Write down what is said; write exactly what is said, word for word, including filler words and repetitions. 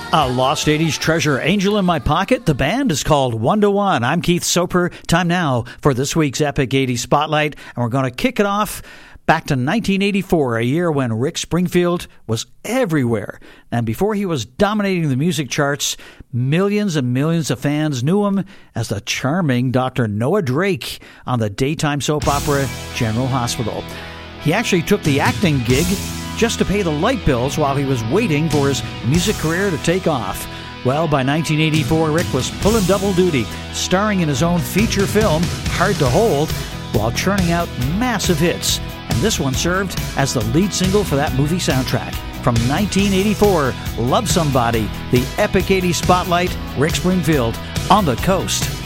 A lost eighties treasure, Angel in My Pocket. The band is called One to One. I'm Keith Soper. Time now for this week's Epic eighties Spotlight, and we're going to kick it off back to nineteen eighty-four, a year when Rick Springfield was everywhere. And before he was dominating the music charts, millions and millions of fans knew him as the charming Doctor Noah Drake on the daytime soap opera General Hospital. He actually took the acting gig just to pay the light bills while he was waiting for his music career to take off. Well, by nineteen eighty-four, Rick was pulling double duty, starring in his own feature film, Hard to Hold, while churning out massive hits. And this one served as the lead single for that movie soundtrack. From nineteen eighty-four, Love Somebody, the Epic eighties Spotlight, Rick Springfield, on the Coast.